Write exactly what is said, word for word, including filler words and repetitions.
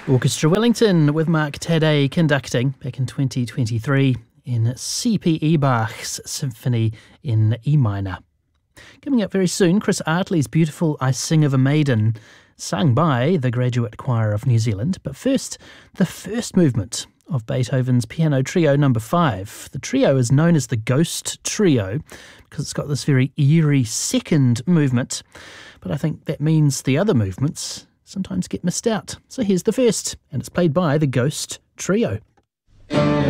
Orchestra Wellington with Mark Taddei conducting back in twenty twenty-three in C P E Bach's Symphony in E minor. Coming up very soon, Chris Artley's beautiful I Sing of a Maiden, sung by the Graduate Choir of New Zealand. But first, the first movement of Beethoven's Piano Trio number five. The trio is known as the Ghost Trio because it's got this very eerie second movement. But I think that means the other movements sometimes get missed out. So here's the first, and it's played by the Ghost Trio.